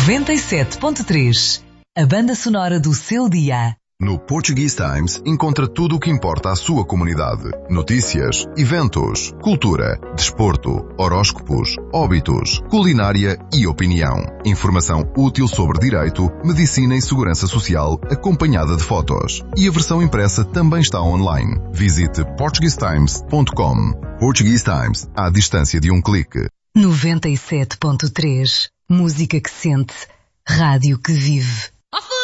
97.3, a banda sonora do seu dia. No Portuguese Times encontra tudo o que importa à sua comunidade. Notícias, eventos, cultura, desporto, horóscopos, óbitos, culinária e opinião. Informação útil sobre direito, medicina e segurança social, acompanhada de fotos. E a versão impressa também está online. Visite portuguesetimes.com. Portuguese Times, à distância de um clique. 97.3, música que sente, rádio que vive.